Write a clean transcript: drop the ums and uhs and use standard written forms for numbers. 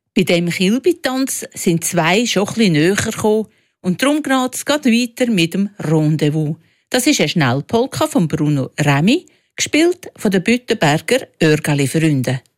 Bei dem Kilbi-Tanz sind zwei schon ein bisschen näher gekommen und darum geht es weiter mit dem Rendezvous. Das ist eine Schnellpolka von Bruno Remy, gespielt von den Büttenberger Örgali-Freunden.